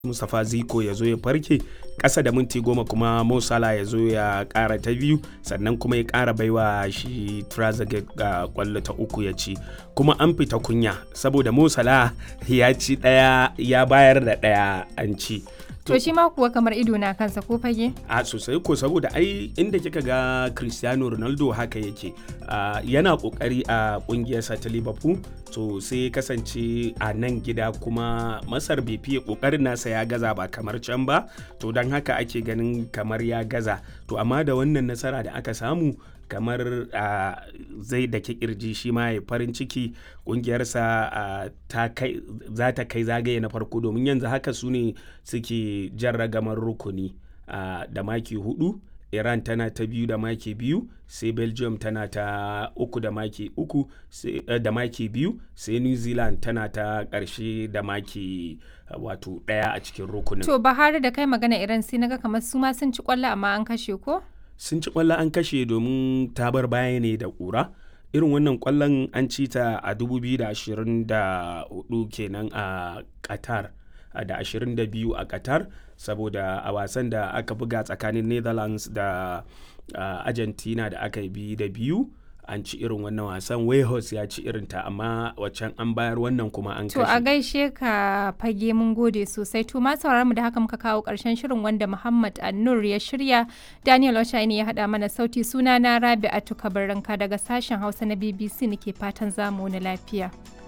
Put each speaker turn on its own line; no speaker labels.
Mustapha Ziko ya zo ya farke ƙasa da minti 10 kuma Mo Salah ya zo ya ƙara ta biyu sannan kuma ya ƙara baiwa shi Trezeguet ga ƙwallo ta uku ya ci kuma an fita kunya saboda Mo Salah ya ci ɗaya ya bayar da ɗaya an ci.
To shi ma kuwa kamar ido na kansa ko fage?
A sosai ko saboda ai inda kika ga Cristiano Ronaldo haka yake yana kokari a kungiyarsa ta Liverpool to sai kasance a nan gida kuma Masar bai fiye kokarin nasa ya gaza ba kamar can ba to don haka ake ganin kamar ya gaza to amma da wannan nasara da aka samu kamar zai da kirji shi ma ya farin ciki kungiyarsa za ta kai zagaye na farko domin yanzu haka su ne suke jan ragamar rukuni da maki 4. Iran tana ta 2 da maki 2 sai Belgium tana ta 3 da maki 3 da maki 2 sai New Zealand tana ta ƙarshe da maki wato 1 a cikin rukunin.
To Bahari da kai magana Iran sai naga kamar su ma sun ci kwallo amma an kashe ko?
Sun ci kwallo an kashe domin ta bar baya ne da ƙura. Irin wannan kwallon an ci ta a 2024 kenan a Qatar da 22 a Qatar saboda a wasan da aka buga tsakanin Netherlands da Argentina da aka yi 2-2 an ci irin wannan wasan. Wales ya ci irinta amma waccan an bayar wannan kuma an kashe.
To a gaishe ka fage mun gode sosai. To ma sauraron mu da haka muka kawo ƙarshen shirin wanda Muhammad Annur ya shirya. Daniel Oshaini ya haɗa mana sauti suna na Rabi'atu Kabaranka daga sashen Hausa na BBC nake fatan zamu wani lafiya.